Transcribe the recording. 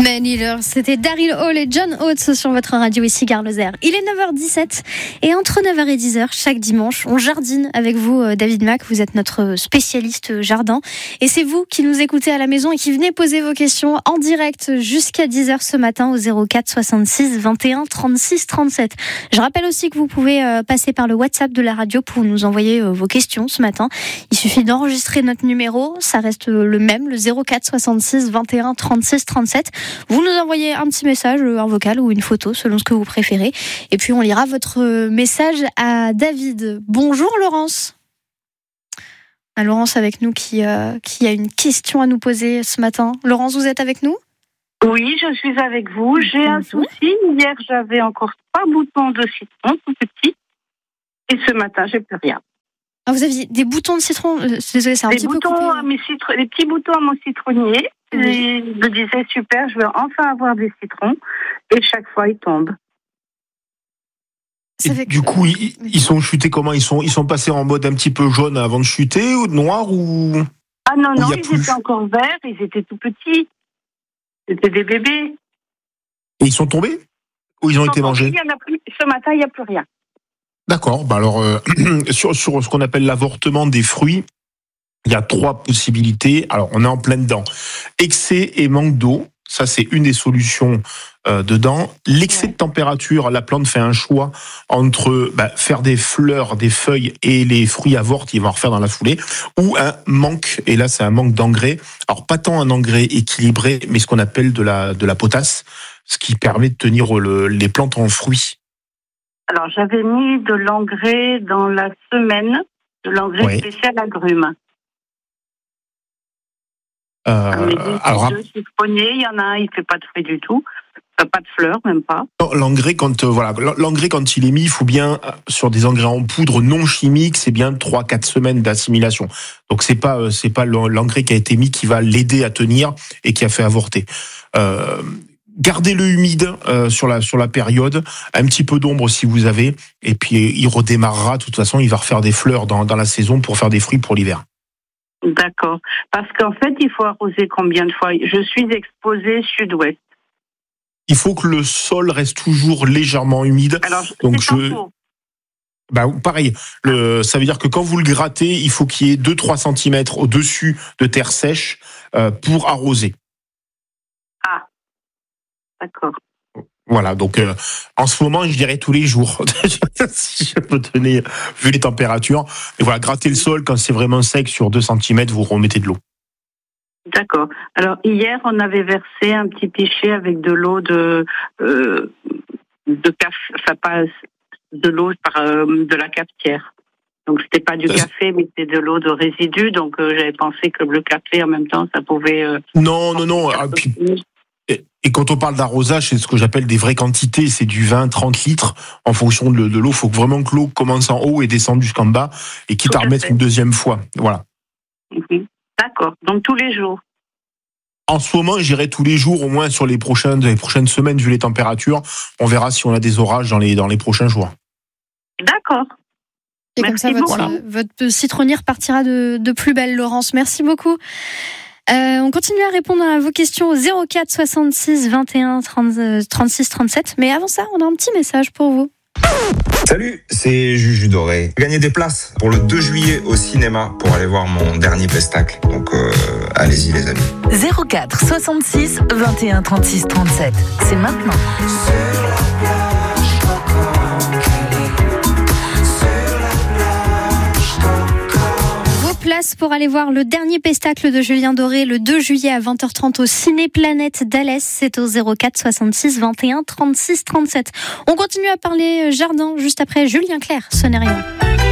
Man Eater, c'était Daryl Hall et John Oates sur votre radio ici Gare Lozère. Il est 9h17 et entre 9h et 10h chaque dimanche, on jardine avec vous, David Mack. Vous êtes notre spécialiste jardin et c'est vous qui nous écoutez à la maison et qui venez poser vos questions en direct jusqu'à 10h ce matin au 04 66 21 36 37. Je rappelle aussi que vous pouvez passer par le WhatsApp de la radio pour nous envoyer vos questions ce matin. Il suffit d'enregistrer notre numéro, ça reste le même, le 04 66 21 36 37. Vous nous envoyez un petit message, un vocal ou une photo, selon ce que vous préférez. Et puis, on lira votre message à David. Bonjour, Laurence. Laurence avec nous qui a une question à nous poser ce matin. Laurence, vous êtes avec nous ? Oui, je suis avec vous. J'ai un souci. Hier, j'avais encore 3 boutons de citron, tout petits. Et ce matin, j'ai plus rien. Ah, vous aviez des boutons de citron ? Désolée, c'est un petit peu coupé. Les petits boutons à mon citronnier. Oui. Et je me disais, super, je vais enfin avoir des citrons. Et chaque fois, ils tombent. Du coup, ils sont chutés comment ? Ils sont passés en mode un petit peu jaune avant de chuter ou noir ou... Ah non, ils étaient encore verts, ils étaient tout petits. C'était des bébés. Et ils sont tombés ? Ou ils ont été mangés ? Ce matin, il n'y a plus rien. D'accord. Bah alors, sur ce qu'on appelle l'avortement des fruits, il y a 3 possibilités. Alors, on est en plein dedans. Excès et manque d'eau, ça c'est une des solutions dedans. L'excès de température, la plante fait un choix entre faire des fleurs, des feuilles et les fruits avortent, ils vont en refaire dans la foulée, ou un manque, et là c'est un manque d'engrais. Alors pas tant un engrais équilibré, mais ce qu'on appelle de la potasse, ce qui permet de tenir les plantes en fruits. Alors j'avais mis de l'engrais dans la semaine, de l'engrais spécial agrumes. Alors, citronniers, il y en a un, il fait pas de fruits du tout, pas de fleurs, même pas. L'engrais, l'engrais quand il est mis, il faut bien, sur des engrais en poudre non chimiques, c'est bien 3-4 semaines d'assimilation. Donc c'est pas l'engrais qui a été mis qui va l'aider à tenir et qui a fait avorter. Gardez-le humide sur la période, un petit peu d'ombre si vous avez, et puis il redémarrera. De toute façon, il va refaire des fleurs dans la saison pour faire des fruits pour l'hiver. D'accord. Parce qu'en fait, il faut arroser combien de fois ? Je suis exposée sud-ouest. Il faut que le sol reste toujours légèrement humide. Alors, donc pareil. Ça veut dire que quand vous le grattez, il faut qu'il y ait 2-3 cm au-dessus de terre sèche pour arroser. Ah, d'accord. Voilà, donc en ce moment, je dirais tous les jours, si je peux tenir, vu les températures. Et voilà, gratter le sol quand c'est vraiment sec sur 2 cm, vous remettez de l'eau. D'accord. Alors hier, on avait versé un petit pichet avec de l'eau de café, enfin pas de l'eau de la cafetière. Donc c'était pas du café, mais c'était de l'eau de résidus. Donc j'avais pensé que le café en même temps, ça pouvait. Non. Et quand on parle d'arrosage, c'est ce que j'appelle des vraies quantités, c'est du 20-30 litres en fonction de l'eau. Il faut vraiment que l'eau commence en haut et descende jusqu'en bas, et quitte à remettre une deuxième fois. Voilà. D'accord, donc tous les jours. En ce moment, j'irai tous les jours, au moins sur les prochaines semaines, vu les températures. On verra si on a des orages dans les prochains jours. D'accord. Et merci comme ça, votre citronnier repartira de plus belle, Laurence. Merci beaucoup. On continue à répondre à vos questions au 04 66 21 36 37. Mais avant ça, on a un petit message pour vous. Salut, c'est Juju Doré. J'ai gagné des places pour le 2 juillet au cinéma pour aller voir mon dernier pestacle. Donc allez-y les amis. 04 66 21 36 37. C'est maintenant. Place pour aller voir le dernier pestacle de Julien Doré le 2 juillet à 20h30 au Ciné-Planète d'Alès. C'est au 04 66 21 36 37. On continue à parler jardin juste après Julien Clerc, ce n'est rien.